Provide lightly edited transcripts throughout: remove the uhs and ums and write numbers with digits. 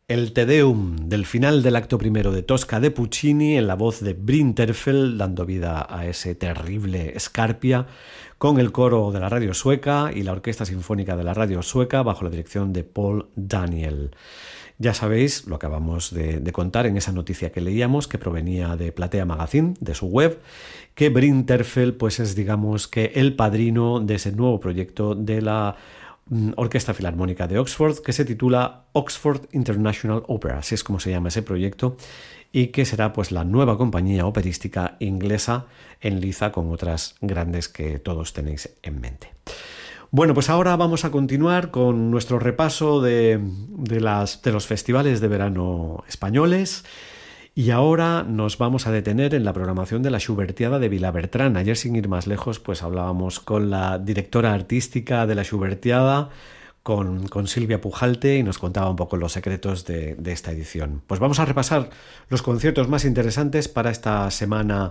El Te Deum del final del acto primero de Tosca de Puccini en la voz de Bryn Terfel, dando vida a ese terrible Scarpia, con el coro de la radio sueca y la orquesta sinfónica de la radio sueca bajo la dirección de Paul Daniel. Ya sabéis, lo acabamos de contar en esa noticia que leíamos, que provenía de Platea Magazine, de su web, que Bryn Terfel pues es, digamos, que el padrino de ese nuevo proyecto de la Orquesta Filarmónica de Oxford, que se titula Oxford International Opera, así es como se llama ese proyecto, y que será pues la nueva compañía operística inglesa en liza con otras grandes que todos tenéis en mente. Bueno, pues ahora vamos a continuar con nuestro repaso de los festivales de verano españoles. Y ahora nos vamos a detener en la programación de la Schubertiada de Vilabertrán. Ayer, sin ir más lejos, pues hablábamos con la directora artística de la Schubertiada, con Silvia Pujalte, y nos contaba un poco los secretos de esta edición. Pues vamos a repasar los conciertos más interesantes para esta semana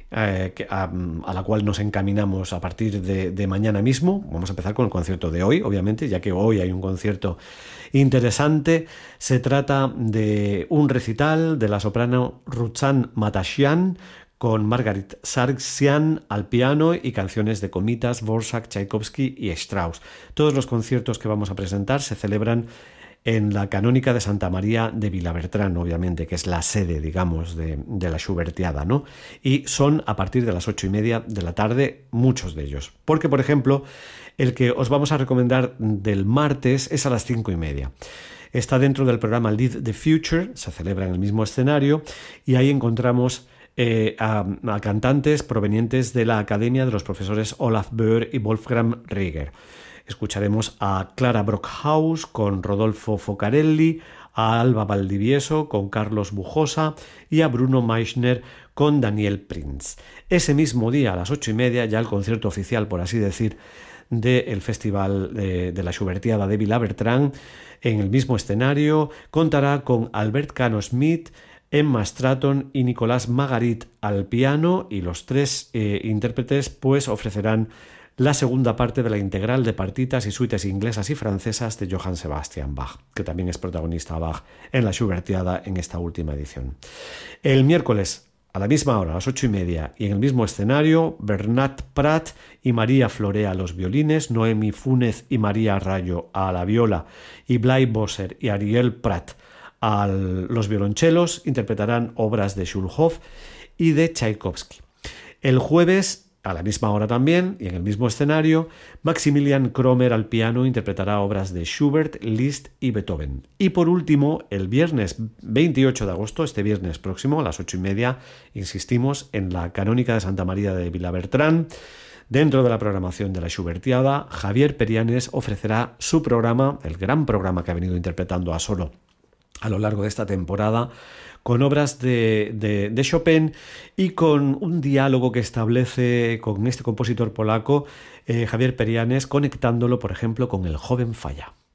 a la cual nos encaminamos a partir de mañana mismo. Vamos a empezar con el concierto de hoy, obviamente, ya que hoy hay un concierto interesante. Se trata de un recital de la soprano Ruchán Matashian con Margarit Sargsyan al piano y canciones de Komitas, Dvorak, Tchaikovsky y Strauss. Todos los conciertos que vamos a presentar se celebran en la Canónica de Santa María de Vilabertrán, obviamente, que es la sede, digamos, de la Schubertiada, ¿no? Y son a partir de las 8:30 de la tarde, muchos de ellos. Porque, por ejemplo, el que os vamos a recomendar del martes es a las 5:30. Está dentro del programa Lead the Future, se celebra en el mismo escenario, y ahí encontramos a cantantes provenientes de la Academia de los profesores Olaf Böhr y Wolfgang Rieger. Escucharemos a Clara Brockhaus con Rodolfo Focarelli, a Alba Valdivieso con Carlos Bujosa y a Bruno Meischner con Daniel Prinz. Ese mismo día, a las 8:30, ya el concierto oficial, por así decir, del Festival de la Schubertiada de Vilabertrán, en el mismo escenario, contará con Albert Cano Smith, Emma Stratton y Nicolás Magarit al piano, y los tres intérpretes pues ofrecerán la segunda parte de la integral de partitas y suites inglesas y francesas de Johann Sebastian Bach, que también es protagonista Bach en la Schubertiada en esta última edición. El miércoles, a la misma hora, a las 8:30, y en el mismo escenario, Bernat Prat y María Florea a los violines, Noemi Fúnez y María Rayo a la viola, y Blay Bosser y Ariel Prat a los violonchelos interpretarán obras de Schulhoff y de Tchaikovsky. El jueves, a la misma hora también, y en el mismo escenario, Maximilian Kromer al piano interpretará obras de Schubert, Liszt y Beethoven. Y por último, el viernes 28 de agosto, este viernes próximo, a las 8:30, insistimos, en la Canónica de Santa María de Vilabertrán, dentro de la programación de la Schubertiada, Javier Perianes ofrecerá su programa, el gran programa que ha venido interpretando a solo a lo largo de esta temporada, con obras de Chopin y con un diálogo que establece con este compositor polaco, Javier Perianes, conectándolo, por ejemplo, con el joven Falla.